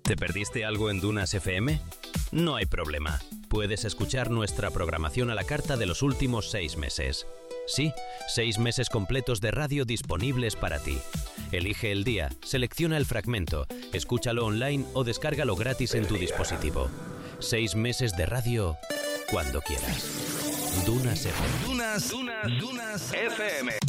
¿Te perdiste algo en Dunas FM? No hay problema. Puedes escuchar nuestra programación a la carta de los últimos 6 meses. Sí, 6 meses completos de radio disponibles para ti. Elige el día, selecciona el fragmento, escúchalo online o descárgalo gratis en tu dispositivo. 6 meses de radio cuando quieras. Dunas FM. Dunas FM.